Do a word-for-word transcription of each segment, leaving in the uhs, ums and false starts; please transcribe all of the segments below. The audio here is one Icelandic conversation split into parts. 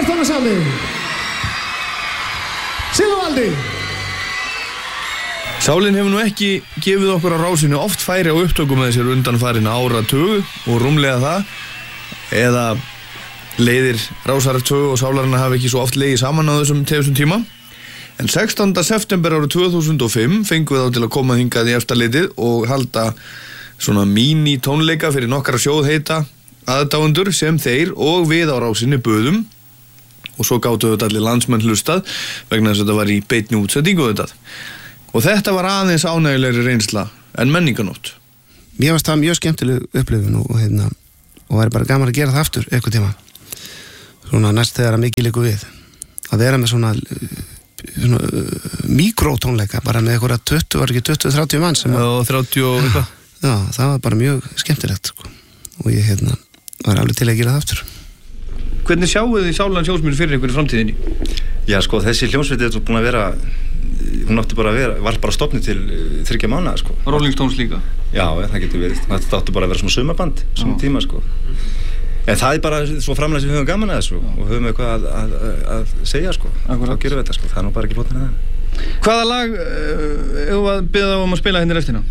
Tónasali. Sigurvaldi. Sálin hefur nú ekki gefið okkur á rásinu oft færi á upptökum með sér undanfarin áratug og rúmlega það, eða leiðir Rásar-tvö og Sálarinnar hafa ekki svo oft legið saman á þessum þessum tíma. En sextánda september árið tvö þúsund og fimm fengum við þá til að koma hingað í eftirleitið og halda svona mini tónleika fyrir nokkra sjóðheita aðdáendur sem þeir og við á rásinni buðum, og svo gátu þetta allir landsmenn hlustað vegna þess að þetta var í beinni útsendingu þetta. Og þetta var aðeins ánægjulegri reynsla en menninganótt. Mér varst það mjög skemmtileg upplifun og, hérna, og væri bara gaman að gera það aftur eitthvað tíma. Svona næst þegar að mikið liggur við. Að vera með svona, svona uh, mikrótónleika, bara með eitthvað tuttugu, var ekki tuttugu til þrjátíu mann sem... Já, þrjátíu og eitthvað. Já, það var bara mjög skemmtilegt, sko. Og ég, hérna, var alveg til að gera það aftur. Hvernig sjáu þið Sálarnar hljómsveit fyrir ykkur í framtíðinni? Já, sko, þessi hljómsveit er búin að vera, hún átti bara að vera, var bara stofnuð til þriggja mánaða, sko. Rolling Stones líka? Já, það getur verið. Þetta átti bara að vera svona sumarband, svona tíma, sko. En það er bara svo framlega sem við höfum gaman að þessu og höfum eitthvað að, að, að, að segja, sko. Akkurat. Þá gerum við þetta, sko. Það er nú bara ekki flóknara en það. Hvaða lag uh, hefur að biðja um að spila hérna restina?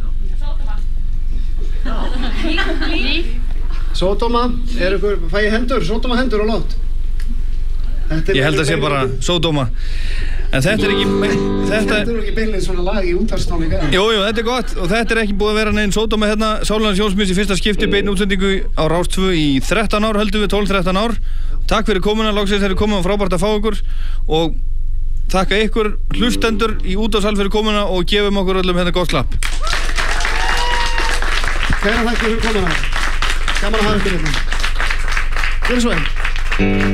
Sódóma, er ykkur, fæ ég hendur, Sódóma hendur og lót. Ég held að sé bara Sódóma. En þetta er ekki... Þetta er ekki beinlega svona lag í útvarpstónleika. Jú, jú, þetta er gott og þetta er ekki búið að vera neinn Sódóma hérna. Sálarnar hljómsveit í fyrsta skipti beinni útsendingu á Rás tvö í þrettán ár, höldum við tólf til þrettán ár. Takk fyrir komuna, loksins þeir eru komið og frábært að fá ykkur og þakka ykkur hlustendur í útvarpssal fyrir komuna og gefum okkur öllum hérna gott klapp. Kæra þakki fyrir komuna. Gaman að hafa ykkur hérna. Gjörðu svo vel.